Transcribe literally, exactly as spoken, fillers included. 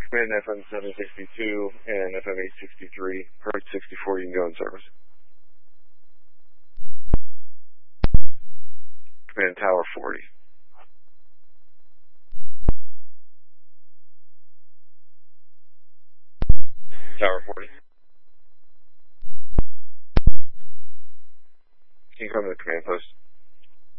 Command F M seven sixty-two and F M eight sixty-three, Hertz sixty-four, you can go in service. Command Tower forty. Tower forty. Can you come to the command post?